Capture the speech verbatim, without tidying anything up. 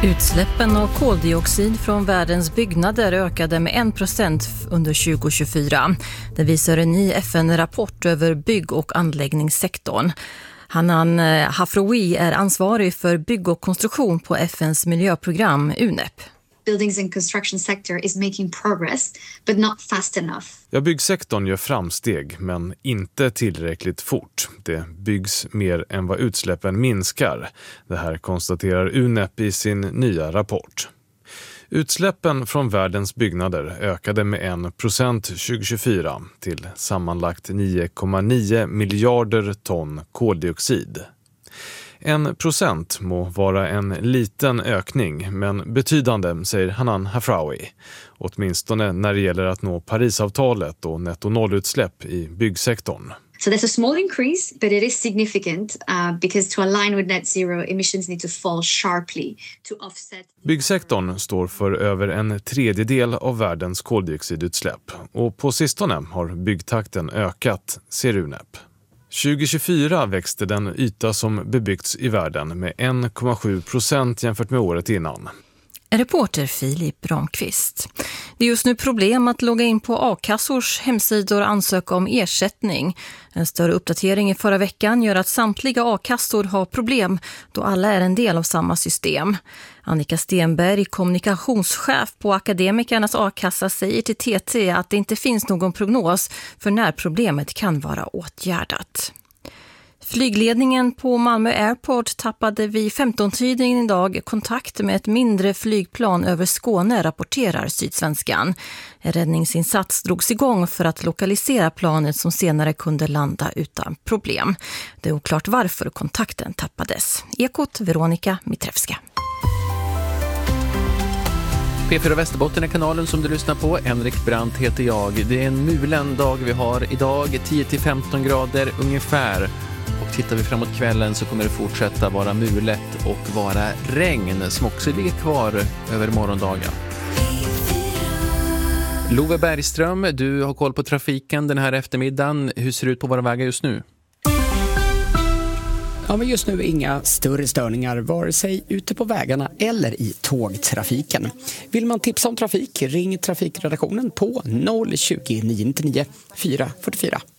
Utsläppen av koldioxid från världens byggnader ökade med en procent under tjugo tjugofyra. Det visar en ny F N-rapport över bygg- och anläggningssektorn. Hanan Hafroui är ansvarig för bygg och konstruktion på F N:s miljöprogram U N E P. Buildings and construction sector is making progress, but not fast enough. Ja, byggsektorn gör framsteg, men inte tillräckligt fort. Det byggs mer än vad utsläppen minskar. Det här konstaterar U N E P i sin nya rapport. Utsläppen från världens byggnader ökade med en procent tjugo tjugofyra till sammanlagt nio komma nio miljarder ton koldioxid. En procent må vara en liten ökning, men betydande, säger Hanan Hafroui. Åtminstone när det gäller att nå Parisavtalet och nettonollutsläpp i byggsektorn. So there's a small increase, but it is significant uh, because to align with net zero, emissions need to fall sharply to offset. Byggsektorn står för över en tredjedel av världens koldioxidutsläpp, och på sistone har byggtakten ökat, ser U N E P. tjugo tjugofyra växte den yta som bebyggts i världen med en komma sju procent jämfört med året innan. Reporter Filip Ramqvist. Det är just nu problem att logga in på A-kassors hemsidor och ansöka om ersättning. En större uppdatering i förra veckan gör att samtliga A-kassor har problem då alla är en del av samma system. Annika Stenberg, kommunikationschef på Akademikernas A-kassa, säger till T T att det inte finns någon prognos för när problemet kan vara åtgärdat. Flygledningen på Malmö Airport tappade vid femton-tiden idag kontakt med ett mindre flygplan över Skåne, rapporterar Sydsvenskan. En räddningsinsats drogs igång för att lokalisera planet som senare kunde landa utan problem. Det är oklart varför kontakten tappades. Ekot, Veronica Mitrevska. P fyra Västerbotten är kanalen som du lyssnar på. Henrik Brandt heter jag. Det är en mulen dag vi har idag, tio till femton grader ungefär. Och tittar vi framåt kvällen så kommer det fortsätta vara mulet och vara regn som också ligger kvar över morgondagen. Love Bergström, du har koll på trafiken den här eftermiddagen. Hur ser det ut på våra vägar just nu? Ja, men just nu inga större störningar vare sig ute på vägarna eller i tågtrafiken. Vill man tipsa om trafik, ring trafikredaktionen på noll tjugo, nio nio nio, fyra fyra fyra.